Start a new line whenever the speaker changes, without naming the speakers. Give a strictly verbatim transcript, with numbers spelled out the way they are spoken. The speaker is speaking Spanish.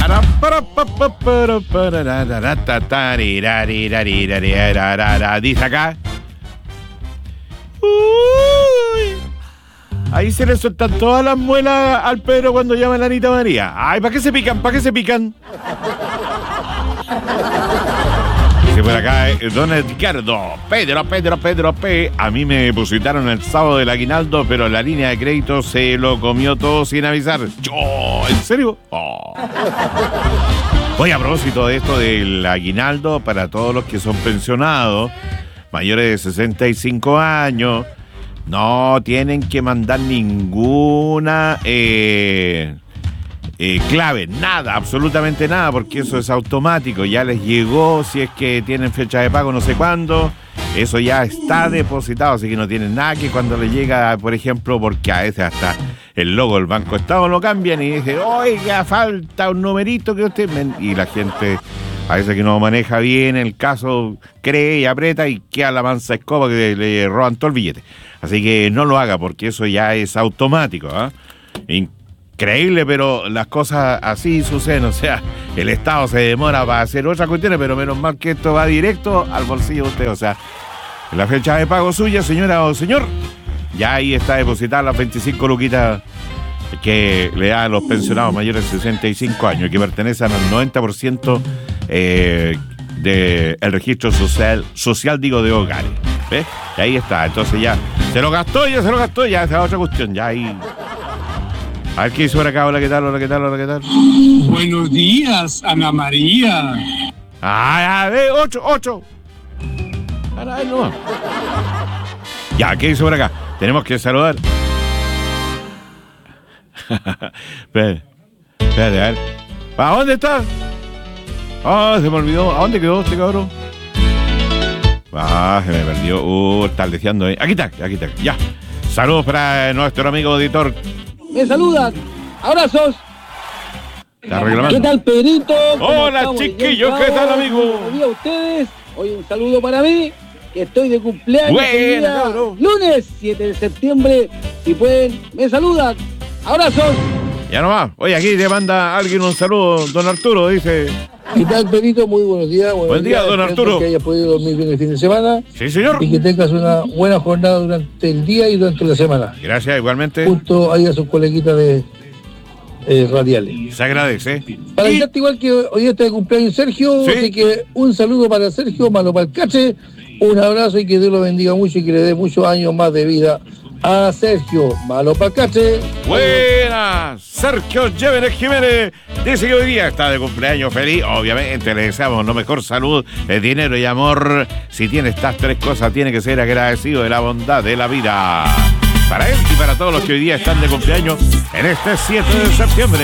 Dice acá. Uy. Ahí se le sueltan todas las muelas al Pedro cuando llama a la Anita María. Ay, ¿para qué se pican? ¿Para qué se pican? Dice por acá, eh, don Ricardo, Pedro, Pedro, Pedro, P. A mí me depositaron el sábado del aguinaldo, pero la línea de crédito se lo comió todo sin avisar. Yo, ¿en serio? Oh. Oye, a propósito de esto del aguinaldo, para todos los que son pensionados, mayores de sesenta y cinco años, no tienen que mandar ninguna eh, eh, clave, nada, absolutamente nada, porque eso es automático, ya les llegó, si es que tienen fecha de pago no sé cuándo, eso ya está depositado, así que no tienen nada que cuando les llega, por ejemplo, porque a veces hasta el logo del Banco Estado lo cambian y dicen, oiga, falta un numerito que usted... Y la gente... A veces que no maneja bien el caso, cree y aprieta y queda la mansa escoba que le, le roban todo el billete. Así que no lo haga porque eso ya es automático, ¿eh? Increíble, pero las cosas así suceden. O sea, el Estado se demora para hacer otras cuestiones, pero menos mal que esto va directo al bolsillo de usted. O sea, la fecha de pago suya, señora o señor, ya ahí está depositada las veinticinco luquitas que le dan a los pensionados mayores de sesenta y cinco años, que pertenecen al noventa por ciento eh, del registro social, social, digo, de hogares. ¿Ves? Y ahí está. Entonces ya se lo gastó, ya se lo gastó, ya esa es otra cuestión. Ya ahí. A ver qué hizo por acá. Hola, ¿qué tal? Hola, ¿qué tal? Hola, ¿qué tal?
Buenos días, Ana María.
Ah, ya, ve, ocho, ocho. Ahora, ahí nomás. Ya, ¿qué hizo por acá? Tenemos que saludar. Espérate, espérate, a ver. ¿A dónde está? Ah, se me olvidó. ¿A dónde quedó este cabrón? Ah, se me perdió. Uh, está deseando ahí. Aquí está, aquí está. Ya. Saludos para nuestro amigo editor.
Me saludan. Abrazos.
Está reclamando.
¿Qué tal, Pedrito?
Hola, chiquillos. ¿Qué tal, amigo?
Buenos días a ustedes. Hoy un saludo para mí, que estoy de cumpleaños.
Buena, cabrón.
Lunes siete de septiembre. Si pueden, me saludan. Abrazos.
Ya nomás. Oye, aquí te manda alguien un saludo. Don Arturo dice.
¿Qué tal, Pedrito? Muy buenos días. Buenos
Buen día,
días.
don
Espero
Arturo.
Que hayas podido dormir bien el fin de semana.
Sí, señor.
Y que tengas una buena jornada durante el día y durante la semana.
Gracias, igualmente.
Junto ahí a sus coleguitas de eh, radiales.
Se agradece.
Para
Y...
decirte igual que hoy está de cumpleaños Sergio,
¿Sí?
Así que un saludo para Sergio, malo para el cache, un abrazo y que Dios lo bendiga mucho y que le dé muchos años más de vida a Sergio, malo para el cache.
Buenas, Sergio Llévenes Jiménez dice que hoy día está de cumpleaños feliz. Obviamente le deseamos lo mejor, salud, eh, dinero y amor. Si tiene estas tres cosas, tiene que ser agradecido de la bondad de la vida. Para él y para todos los que hoy día están de cumpleaños en este siete de septiembre.